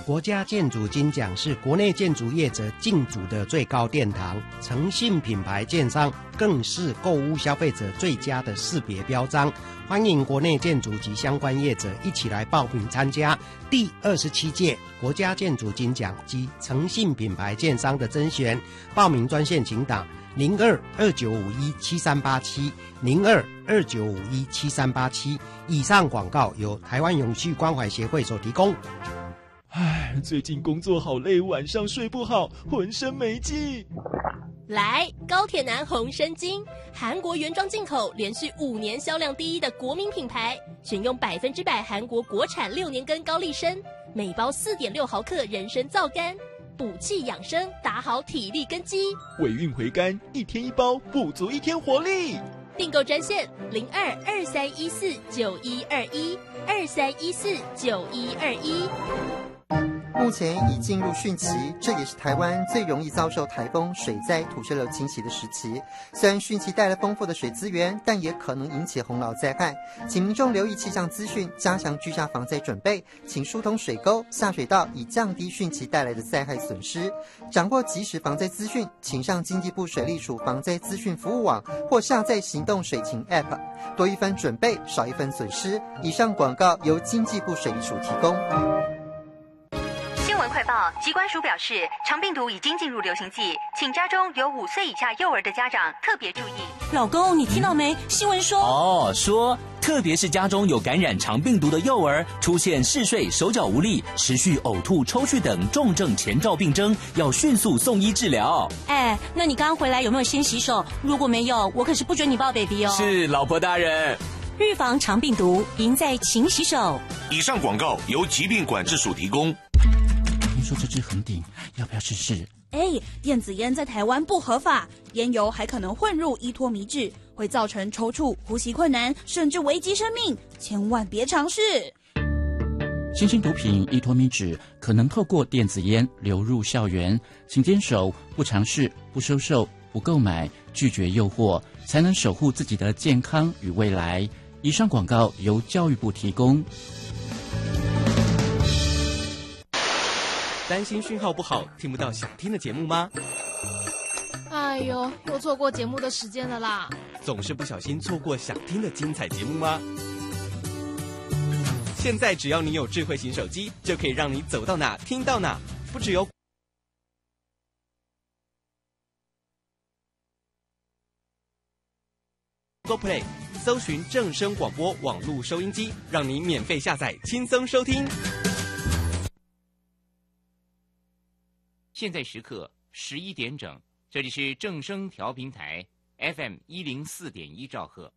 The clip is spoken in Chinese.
国家建筑金奖是国内建筑业者竞逐的最高殿堂，诚信品牌建商更是购物消费者最佳的识别标章。欢迎国内建筑及相关业者一起来报名参加第27届国家建筑金奖及诚信品牌建商的甄选。报名专线请打0229517387 0229517387。以上广告由台湾永续关怀协会所提供。 最近工作好累，晚上睡不好，浑身没劲。 来，高铁男红参精，韩国原装进口，连续5年销量第1的国民品牌，选用100%韩国国产6年根高丽参，每包4.6毫克人参皂苷，补气养生，打好体力根基。 尾韵回甘，1天1包，补足1天活力。 订购专线0223149121 23149121。 目前已进入汛期，这也是台湾最容易遭受台风、水灾、土石流侵袭的时期。虽然汛期带来丰富的水资源，但也可能引起洪涝灾害，请民众留意气象资讯，加强居家防灾准备，请疏通水沟、下水道，以降低汛期带来的灾害损失。掌握即时防灾资讯，请上经济部水利署防灾资讯服务网或下载行动水情 App， 多一分准备，少一分损失。以上广告由经济部水利署提供。 新闻快报，疾管署表示，肠病毒已经进入流行季，请家中有5岁以下幼儿的家长特别注意。 老公，你听到没？新闻说特别是家中有感染肠病毒的幼儿，出现嗜睡、手脚无力、持续呕吐、抽搐等重症前兆病征，要迅速送医治疗。 那你刚回来有没有先洗手？如果没有，我可是不准你抱 baby 哦。 是，老婆大人。 预防肠病毒，赢在勤洗手。 以上广告由疾病管制署提供。 听说这支很顶，要不要试试？ 电子烟在台湾不合法，烟油还可能混入依托米酯，会造成抽搐、呼吸困难，甚至危及生命，千万别尝试。 新型毒品依托米酯可能透过电子烟流入校园，请坚守不尝试、不收受、不购买、拒绝诱惑，才能守护自己的健康与未来。以上广告由教育部提供。 担心讯号不好，听不到想听的节目吗？ 哎呦，又错过节目的时间了啦！ 总是不小心错过想听的精彩节目吗？现在只要你有智慧型手机，就可以让你走到哪听到哪，不只有Google Play 搜寻正声广播网络收音机，让你免费下载，轻松收听。 现在时刻11点整，这里是正声调频台 FM104.1兆赫。